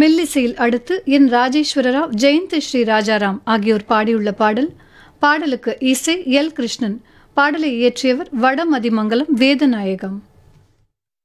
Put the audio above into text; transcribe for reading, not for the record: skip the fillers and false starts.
மெல்லிசையில் அடுத்து என் ராஜேஸ்வர ராவ், ஜெயந்த் ஸ்ரீ ராஜாராம் ஆகியோர் பாடியுள்ள பாடல். பாடலுக்கு இசை எல். கிருஷ்ணன். பாடலை இயற்றியவர் வடமதிமங்கலம் வேதநாயகம்.